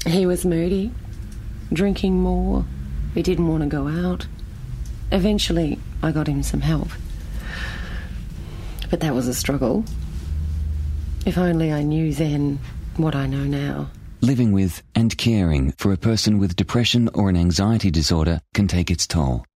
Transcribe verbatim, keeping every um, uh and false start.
He was moody, drinking more. He didn't want to go out. Eventually, I got him some help. But that was a struggle. If only I knew then what I know now. Living with and caring for a person with depression or an anxiety disorder can take its toll.